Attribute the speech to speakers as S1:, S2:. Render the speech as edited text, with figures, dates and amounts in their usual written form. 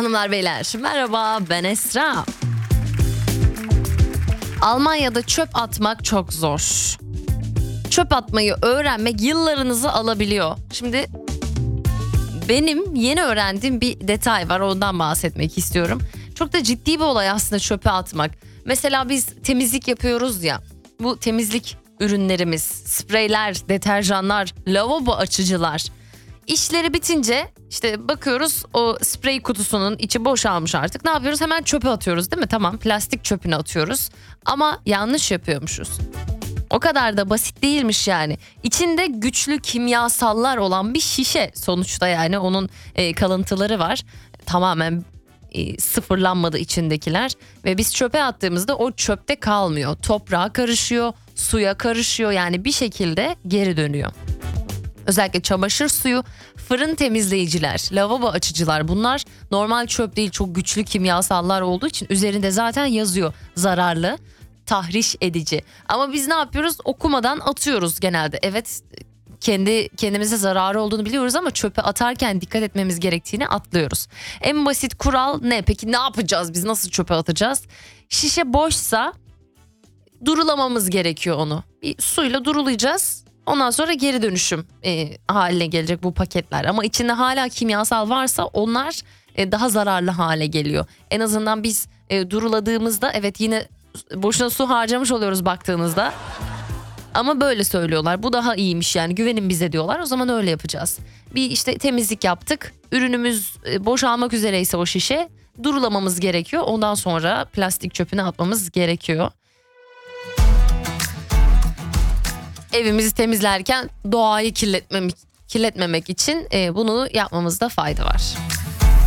S1: hanımlar beyler. Merhaba, ben Esra. Almanya'da çöp atmak çok zor. Çöp atmayı öğrenmek yıllarınızı alabiliyor. Şimdi benim yeni öğrendiğim bir detay var, ondan bahsetmek istiyorum. Çok da ciddi bir olay aslında çöpe atmak. Mesela biz temizlik yapıyoruz ya. Bu temizlik ürünlerimiz, spreyler, deterjanlar, lavabo açıcılar. İşleri bitince işte bakıyoruz o sprey kutusunun içi boşalmış artık. Ne yapıyoruz? Hemen çöpe atıyoruz değil mi? Tamam, plastik çöpüne atıyoruz. Ama yanlış yapıyormuşuz. O kadar da basit değilmiş yani. İçinde güçlü kimyasallar olan bir şişe sonuçta, yani onun kalıntıları var. Tamamen sıfırlanmadı içindekiler ve biz çöpe attığımızda o çöpte kalmıyor. Toprağa karışıyor, suya karışıyor, yani bir şekilde geri dönüyor. Özellikle çamaşır suyu, fırın temizleyiciler, lavabo açıcılar, bunlar normal çöp değil, çok güçlü kimyasallar olduğu için üzerinde zaten yazıyor: zararlı, tahriş edici. Ama biz ne yapıyoruz? Okumadan atıyoruz genelde. Evet, kendimize zararı olduğunu biliyoruz ama çöpe atarken dikkat etmemiz gerektiğini atlıyoruz. En basit kural ne? Peki ne yapacağız? Biz nasıl çöpe atacağız? Şişe boşsa durulamamız gerekiyor onu. Bir suyla durulayacağız. Ondan sonra geri dönüşüm haline gelecek bu paketler. Ama içinde hala kimyasal varsa onlar daha zararlı hale geliyor. En azından biz duruladığımızda evet yine boşuna su harcamış oluyoruz baktığınızda. Ama böyle söylüyorlar. Bu daha iyiymiş, yani güvenin bize diyorlar. O zaman öyle yapacağız. Bir işte temizlik yaptık. Ürünümüz boşalmak üzereyse o şişe, durulamamız gerekiyor. Ondan sonra plastik çöpüne atmamız gerekiyor. Evimizi temizlerken doğayı kirletmemek için bunu yapmamızda fayda var.